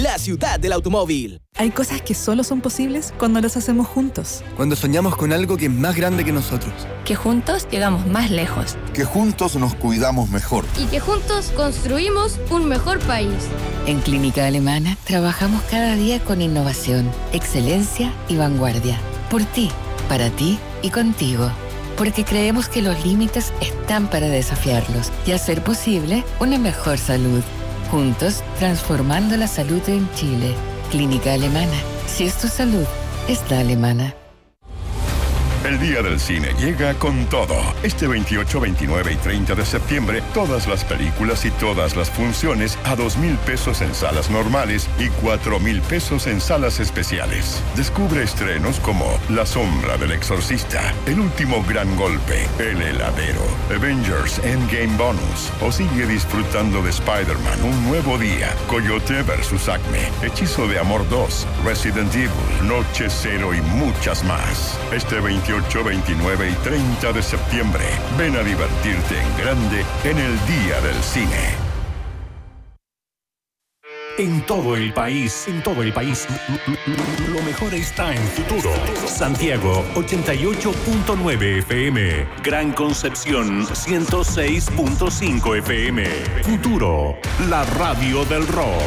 la ciudad del automóvil. Hay cosas que solo son posibles cuando las hacemos juntos. Cuando soñamos con algo que es más grande que nosotros. Que juntos llegamos más lejos. Que juntos nos cuidamos mejor. Y que juntos construimos un mejor país. En Clínica Alemana trabajamos cada día con innovación, excelencia y vanguardia. Por ti, para ti y contigo. Porque creemos que los límites están para desafiarlos y hacer posible una mejor salud. Juntos, transformando la salud en Chile. Clínica Alemana. Si es tu salud, es la alemana. El Día del Cine llega con todo. Este 28, 29 y 30 de septiembre, todas las películas y todas las funciones a 2,000 pesos en salas normales y 4,000 pesos en salas especiales. Descubre estrenos como La sombra del exorcista, El último gran golpe, El heladero, Avengers Endgame Bonus o sigue disfrutando de Spider-Man Un nuevo día, Coyote vs. Acme, Hechizo de Amor 2, Resident Evil, Noche Cero y muchas más. Este 28, 29 y 30 de septiembre. Ven a divertirte en grande en el Día del Cine. En todo el país, lo mejor está en Futuro. Santiago 88.9 FM, Gran Concepción 106.5 FM. Futuro, la radio del rock.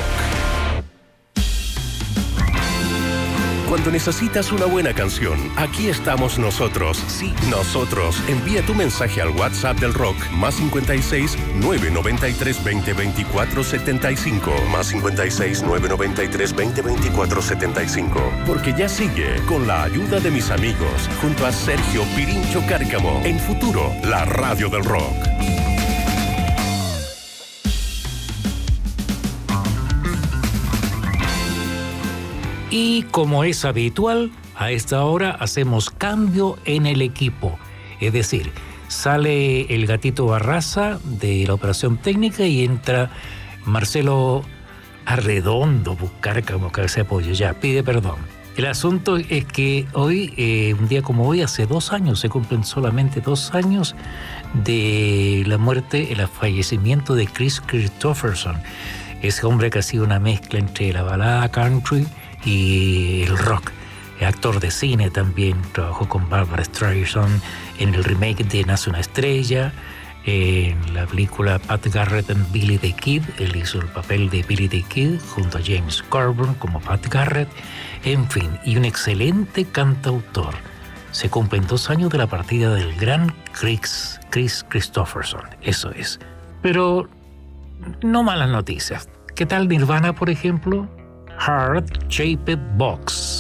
Cuando necesitas una buena canción, aquí estamos nosotros. Sí, nosotros. Envía tu mensaje al WhatsApp del rock, +56 993 20 24 75. +56 993 20 24 75. Porque ya sigue con la ayuda de mis amigos, junto a Sergio Pirincho Cárcamo, en Futuro, la radio del rock. Y como es habitual, a esta hora hacemos cambio en el equipo. Es decir, sale el gatito Barraza de la operación técnica y entra Marcelo Arredondo, buscar como que se apoyo. Ya, pide perdón. El asunto es que hoy, un día como hoy, hace 2 años, se cumplen solamente 2 años de la muerte, el fallecimiento de Kris Kristofferson. Ese hombre que ha sido una mezcla entre la balada country y el rock. Actor de cine también, trabajó con Barbra Streisand en el remake de Nace una estrella, en la película Pat Garrett and Billy the Kid. Él hizo el papel de Billy the Kid junto a James Coburn como Pat Garrett. En fin, y un excelente cantautor. Se cumplen 2 años de la partida del gran Kris Kristofferson, eso es. Pero no malas noticias. ¿Qué tal Nirvana, por ejemplo? Heart Shaped Box.